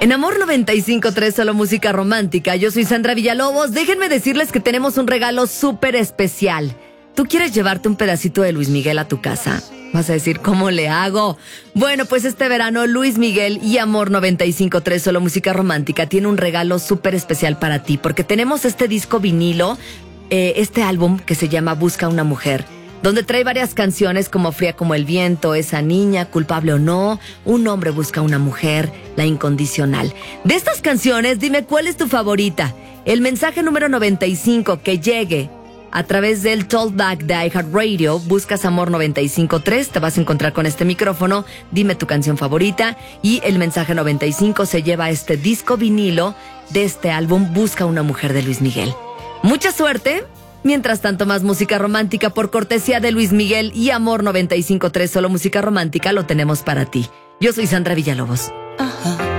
En Amor 95.3, solo música romántica. Yo soy Sandra Villalobos. Déjenme decirles que tenemos un regalo súper especial. ¿Tú quieres llevarte un pedacito de Luis Miguel a tu casa? Vas a decir, ¿cómo le hago? Bueno, pues este verano Luis Miguel y Amor 95.3, solo música romántica, tiene un regalo súper especial para ti. Porque tenemos este disco vinilo, este álbum que se llama Busca una Mujer, donde trae varias canciones como Fría como el viento, Esa niña, Culpable o no, Un hombre busca una mujer, La incondicional. De estas canciones, dime cuál es tu favorita. El mensaje número 95 que llegue a través del Talkback de iHeartRadio, buscas Amor 95.3, te vas a encontrar con este micrófono, dime tu canción favorita, y el mensaje 95 se lleva a este disco vinilo de este álbum Busca una Mujer de Luis Miguel. ¡Mucha suerte! Mientras tanto, más música romántica por cortesía de Luis Miguel y Amor 95.3, solo música romántica, lo tenemos para ti. Yo soy Sandra Villalobos. Ajá.